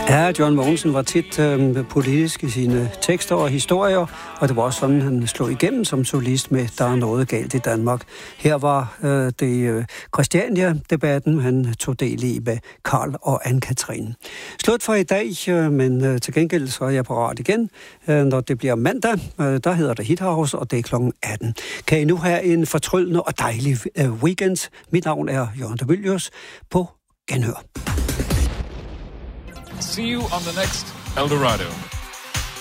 Ja, John Mogensen var tit politisk i sine tekster og historier, og det var også sådan, han slog igennem som solist med Der er noget galt i Danmark. Her var det Christiania-debatten, han tog del i med Karl og Anne-Katrin. Slut for i dag, men til gengæld så er jeg parat igen, når det bliver mandag. Der hedder det Hit House, og det er kl. 18. Kan I nu have en fortryllende og dejlig weekend? Mit navn er Jørgen de Mylius. På genhør. See you on the next El Dorado.